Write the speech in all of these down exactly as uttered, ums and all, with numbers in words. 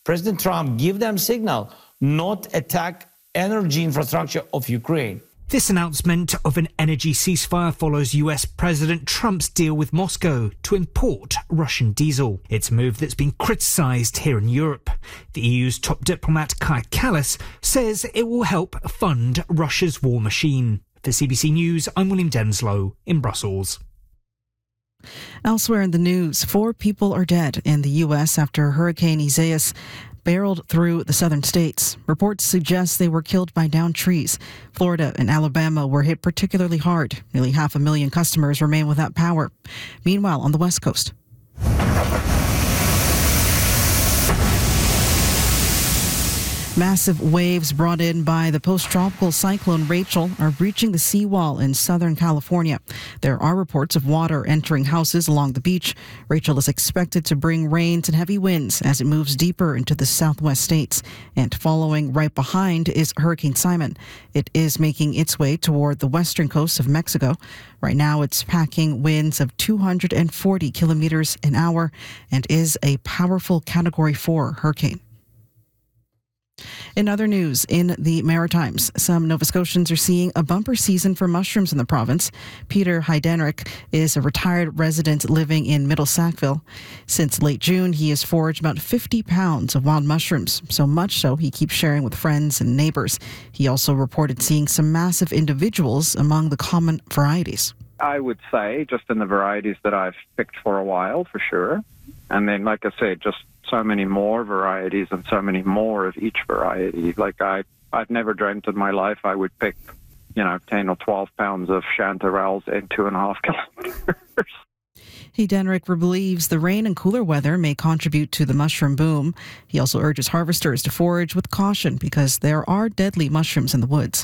President Trump give them signal not attack energy infrastructure of Ukraine. This announcement of an energy ceasefire follows U S President Trump's deal with Moscow to import Russian diesel. It's a move that's been criticised here in Europe. The E U's top diplomat Kaja Kallas says it will help fund Russia's war machine. For C B C News, I'm William Denslow in Brussels. Elsewhere in the news, four people are dead in the U S after Hurricane Isaias barreled through the southern states. Reports suggest they were killed by downed trees. Florida and Alabama were hit particularly hard. Nearly half a million customers remain without power. Meanwhile, on the West Coast, massive waves brought in by the post-tropical cyclone Rachel are breaching the seawall in Southern California. There are reports of water entering houses along the beach. Rachel is expected to bring rains and heavy winds as it moves deeper into the southwest states. And following right behind is Hurricane Simon. It is making its way toward the western coast of Mexico. Right now, it's packing winds of two hundred forty kilometers an hour and is a powerful Category four hurricane. In other news, in the Maritimes, some Nova Scotians are seeing a bumper season for mushrooms in the province. Peter Heidenreich is a retired resident living in Middle Sackville. Since late June, he has foraged about fifty pounds of wild mushrooms, so much so he keeps sharing with friends and neighbors. He also reported seeing some massive individuals among the common varieties. I would say just in the varieties that I've picked for a while, for sure. And then, like I said, just so many more varieties and so many more of each variety. Like I, I've never dreamt in my life I would pick, you know, ten or twelve pounds of chanterelles in two and a half kilometers. Heidenreich believes the rain and cooler weather may contribute to the mushroom boom. He also urges harvesters to forage with caution because there are deadly mushrooms in the woods.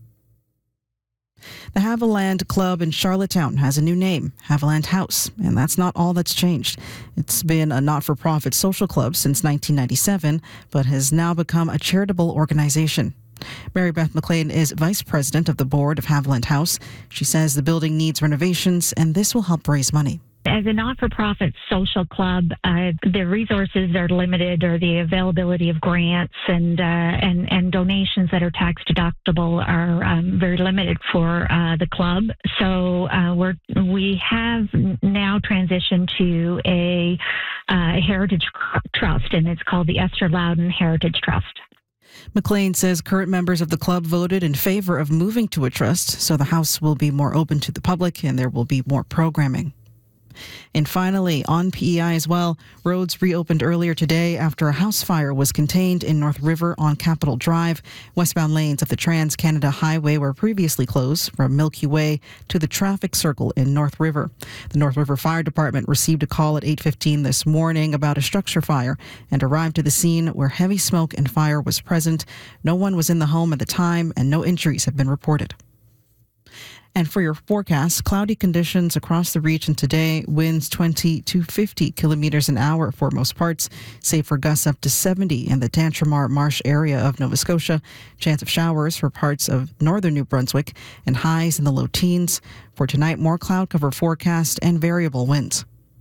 The Haviland Club in Charlottetown has a new name, Haviland House, and that's not all that's changed. It's been a not-for-profit social club since nineteen ninety-seven, but has now become a charitable organization. Mary Beth McLean is vice president of the board of Haviland House. She says the building needs renovations, and this will help raise money. As a not-for-profit social club, uh, the resources are limited, or the availability of grants and uh, and, and donations that are tax deductible are um, very limited for uh, the club. So uh, we're we have now transitioned to a uh, heritage trust, and it's called the Esther Loudon Heritage Trust. McLean says current members of the club voted in favor of moving to a trust, so the house will be more open to the public and there will be more programming. And finally, on P E I as well, roads reopened earlier today after a house fire was contained in North River on Capitol Drive. Westbound lanes of the Trans-Canada Highway were previously closed from Milky Way to the traffic circle in North River. The North River Fire Department received a call at eight fifteen this morning about a structure fire and arrived to the scene where heavy smoke and fire was present. No one was in the home at the time and no injuries have been reported. And for your forecast, cloudy conditions across the region today, winds twenty to fifty kilometers an hour for most parts, save for gusts up to seventy in the Tantramar Marsh area of Nova Scotia. Chance of showers for parts of northern New Brunswick and highs in the low teens. For tonight, more cloud cover forecast and variable winds.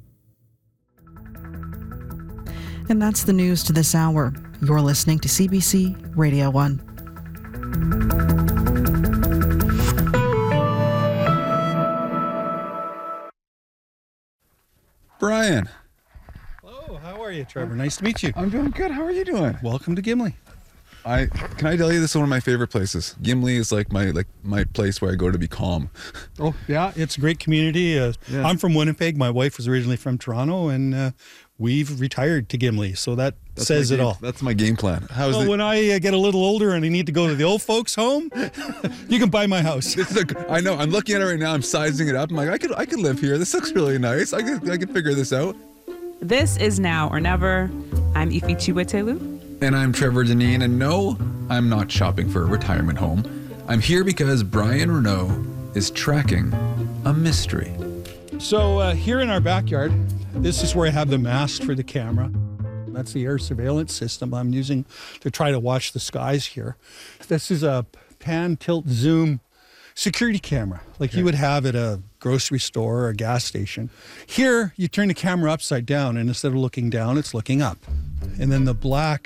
And that's the news to this hour. You're listening to C B C Radio one. Brian. Hello, how are you, Trevor? Nice to meet you. I'm doing good. How are you doing? Welcome to Gimli. I can I tell you, this is one of my favorite places. Gimli is like my like my place where I go to be calm. Oh yeah, it's a great community. Uh, Yeah. I'm from Winnipeg. My wife was originally from Toronto, and uh, we've retired to Gimli, so that That's says my it game- all. That's my game plan. How's So it? when I uh, get a little older and I need to go to the old folks' home, you can buy my house. This is a, I know. I'm looking at it right now. I'm sizing it up. I'm like, I could I could live here. This looks really nice. I could I could figure this out. This is Now or Never. I'm Ifi Chiwetelu. And I'm Trevor Deneen, and no, I'm not shopping for a retirement home. I'm here because Brian Renault is tracking a mystery. So uh, here in our backyard, this is where I have the mast for the camera. That's the air surveillance system I'm using to try to watch the skies here. This is a pan, tilt, zoom security camera, like you would have at a grocery store or a gas station. Here, you turn the camera upside down, and instead of looking down, it's looking up. And then the black